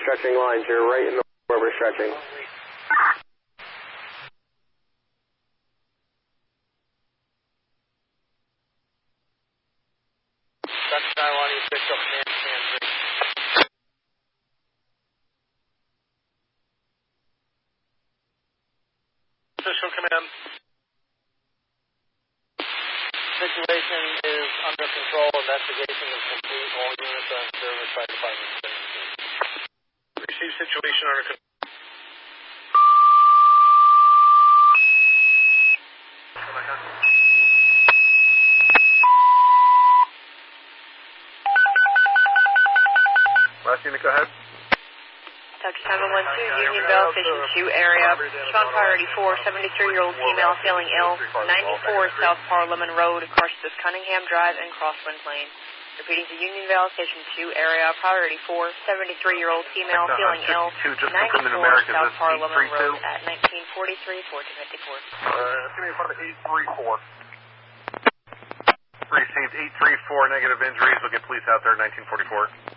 stretching lines. You're right in the where we're stretching. That's Skywalker, you picked up command stand 3. Official command. Situation is under control. Investigation is complete. All units are in service. Fire department. Receive situation under control. Last unit, go ahead. Dr. 712, Unionville, Station 2 area. Response priority 4, 73-year-old female feeling ill. 94 South Parliament Road, crosses Cunningham Drive and Crosswind Lane. Repeating to Unionville, Station 2 area. Priority 4, 73-year-old female feeling ill. 94 South Parliament Road at 1943, 1454. It's going to be part of 834. Precinct 834, negative injuries. We'll get police out there at 1944.